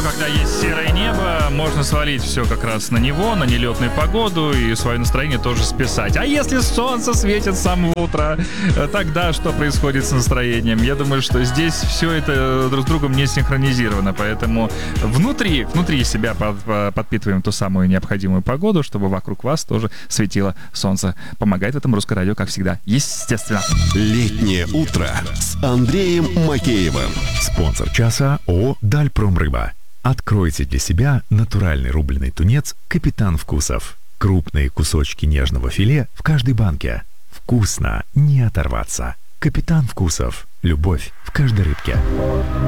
когда есть серое небо, можно свалить все как раз на него, на нелетную погоду и свое настроение тоже списать. А если солнце светит с самого утра, тогда что происходит с настроением? Я думаю, что здесь все это друг с другом не синхронизировано, поэтому внутри себя подпитываем ту самую необходимую погоду, чтобы вокруг вас тоже светило солнце. Помогает в этом Русское радио, как всегда, естественно. Летнее утро с Андреем Макеевым. Спонсор часа ООО «Дальпромрыба». Откройте для себя натуральный рубленый тунец «Капитан Вкусов». Крупные кусочки нежного филе в каждой банке. Вкусно, не оторваться. «Капитан Вкусов». Любовь в каждой рыбке.